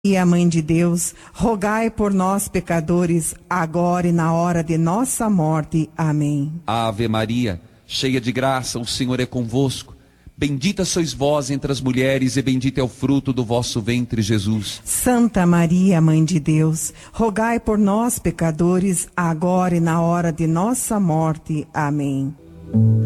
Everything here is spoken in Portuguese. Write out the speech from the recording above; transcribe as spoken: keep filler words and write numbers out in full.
E a Mãe de Deus, rogai por nós, pecadores, agora e na hora de nossa morte. Amém. Ave Maria, cheia de graça, o Senhor é convosco. Bendita sois vós entre as mulheres e bendito é o fruto do vosso ventre, Jesus. Santa Maria, Mãe de Deus, rogai por nós, pecadores, agora e na hora de nossa morte. Amém.